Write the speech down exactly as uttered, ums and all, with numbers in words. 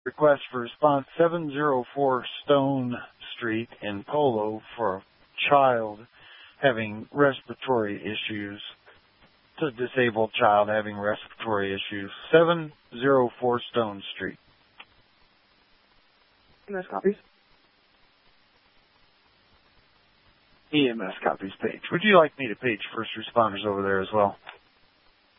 request for response seven oh four Stone Street in Polo for a child having respiratory issues. It's a disabled child having respiratory issues. seven oh four Stone Street. E M S copies. E M S copies page. Would you like me to page first responders over there as well?